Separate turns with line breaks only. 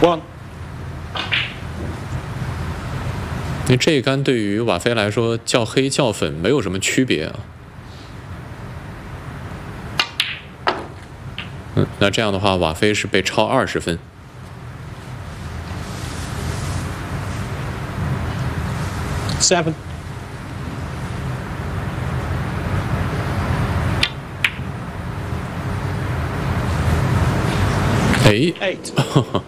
1.
因为这一杆对于瓦菲来说，较黑较粉没有什么区别啊。那这样的话，瓦菲是被超20分。
7.
哎。
8.